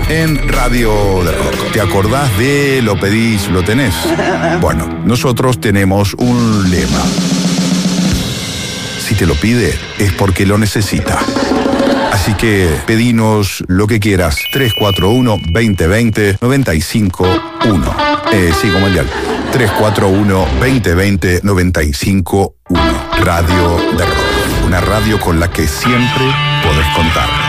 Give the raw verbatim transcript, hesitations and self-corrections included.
en Radio de Rock. ¿Te acordás de lo pedís, lo tenés? Bueno, nosotros tenemos un lema. Si te lo pide, es porque lo necesita. Así que pedinos lo que quieras. tres cuatro uno, veinte veinte, noventa y cinco uno. Eh, sí, como el dial. tres cuatro uno, veinte veinte, noventa y cinco uno. Radio de Rock. Una radio con la que siempre podés contar.